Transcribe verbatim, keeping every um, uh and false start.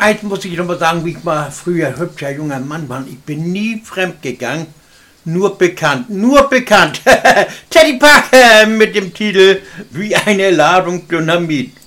Eins muss ich noch mal sagen, wie ich mal früher hübscher junger Mann war. Ich bin nie fremd gegangen, nur bekannt, nur bekannt. Teddy Parker mit dem Titel Wie eine Ladung Dynamit.